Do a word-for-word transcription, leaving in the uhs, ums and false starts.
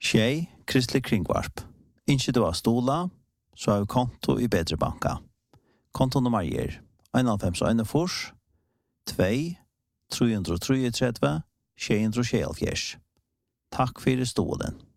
Tjej, Kristelig Kringvarp. Ikke du har stola, så har vi konto i Bedre Banka. Kontonummer er en fem en fors, to, tre tre tre, tre, tre tre, Takk for stolen.